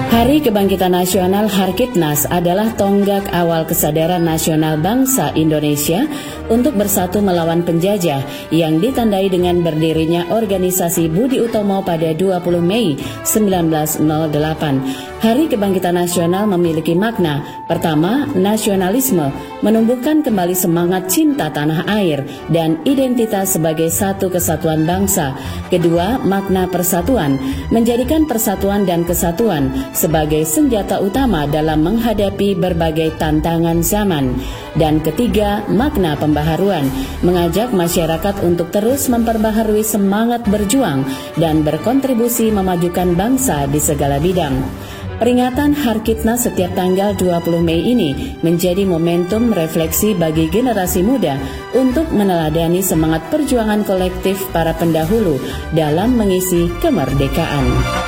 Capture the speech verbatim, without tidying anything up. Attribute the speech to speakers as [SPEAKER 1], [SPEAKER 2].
[SPEAKER 1] Hari Kebangkitan Nasional Harkitnas adalah tonggak awal kesadaran nasional bangsa Indonesia untuk bersatu melawan penjajah yang ditandai dengan berdirinya organisasi Budi Utomo pada dua puluh Mei seribu sembilan ratus delapan. Hari Kebangkitan Nasional memiliki makna. Pertama, nasionalisme, menumbuhkan kembali semangat cinta tanah air dan identitas sebagai satu kesatuan bangsa. Kedua, makna persatuan, menjadikan persatuan dan kesatuan sebagai senjata utama dalam menghadapi berbagai tantangan zaman. Dan ketiga, makna pembaharuan, mengajak masyarakat untuk terus memperbaharui semangat berjuang dan berkontribusi memajukan bangsa di segala bidang. Peringatan Harkitnas setiap tanggal dua puluh Mei ini menjadi momentum refleksi bagi generasi muda untuk meneladani semangat perjuangan kolektif para pendahulu dalam mengisi kemerdekaan.